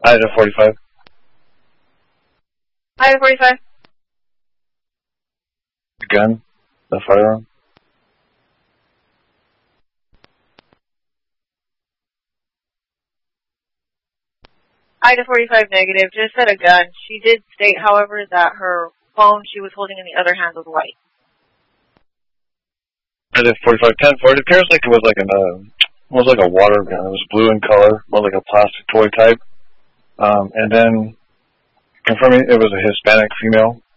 Ida 45. Ida 45. The gun. The firearm. Ida 45 negative. Just said a gun. She did state, however, that her phone she was holding in the other hand was white. Ida 45 10 for it appears like it was like a water gun. It was blue in color, more like a plastic toy type. And then confirming it was a Hispanic female.